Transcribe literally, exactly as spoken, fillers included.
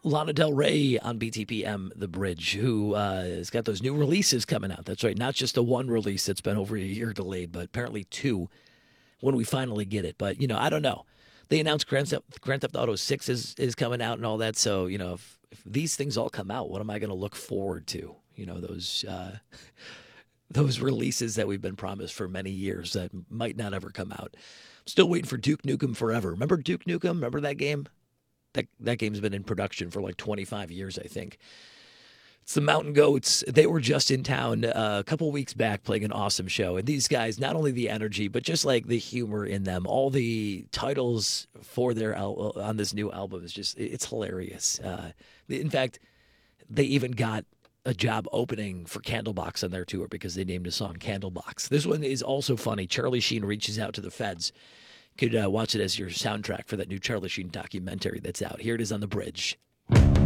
Lana Del Rey on B T P M, The Bridge, who uh, has got those new releases coming out. That's right. Not just the one release that's been over a year delayed, but apparently two when we finally get it. But, you know, I don't know. They announced Grand Theft, Grand Theft Auto six is, is coming out and all that. So, you know, if, if these things all come out, what am I going to look forward to? You know, those uh, those releases that we've been promised for many years that might not ever come out. Still waiting for Duke Nukem Forever. Remember Duke Nukem? Remember that game? That that game's been in production for like twenty-five years, I think. It's the Mountain Goats. They were just in town uh, a couple weeks back playing an awesome show. And these guys, not only the energy, but just like the humor in them, all the titles for their al- on this new album is just, it's hilarious. Uh, in fact, they even got a job opening for Candlebox on their tour because they named a song Candlebox. This one is also funny. Charlie Sheen reaches out to the feds. You could uh, watch it as your soundtrack for that new Charlie Sheen documentary that's out. Here it is on The Bridge.